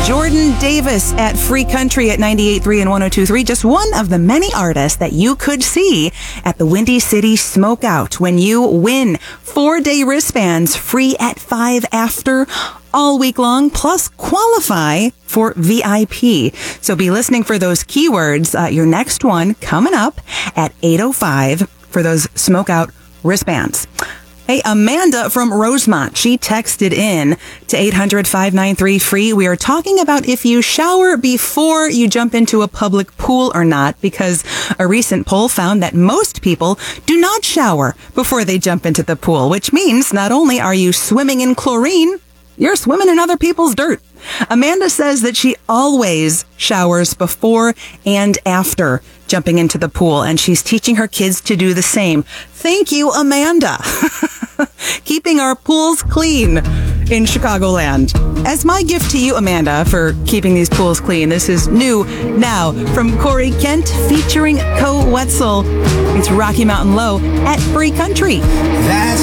Jordan Davis at Free Country at 98.3 and 102.3. Just one of the many artists that you could see at the Windy City Smokeout when you win 4-day wristbands free at 5 after all week long, plus qualify for VIP. So be listening for those keywords. Your next one coming up at 8:05 for those Smokeout wristbands. Hey, Amanda from Rosemont, she texted in to 800-593-FREE. We are talking about if you shower before you jump into a public pool or not, because a recent poll found that most people do not shower before they jump into the pool, which means not only are you swimming in chlorine, you're swimming in other people's dirt. Amanda says that she always showers before and after jumping into the pool, and she's teaching her kids to do the same. Thank you, Amanda. Keeping our pools clean in Chicagoland. As my gift to you, Amanda, for keeping these pools clean, this is new now from Corey Kent featuring Co Wetzel. It's Rocky Mountain Low at Free Country. That's